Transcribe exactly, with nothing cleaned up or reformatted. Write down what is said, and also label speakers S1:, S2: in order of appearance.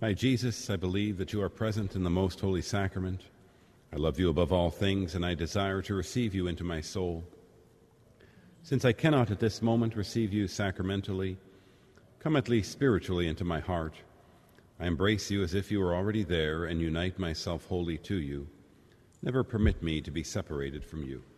S1: My Jesus, I believe that you are present in the most holy sacrament. I love you above all things, and I desire to receive you into my soul. Since I cannot at this moment receive you sacramentally, come at least spiritually into my heart. I embrace you as if you were already there and unite myself wholly to you. Never permit me to be separated from you.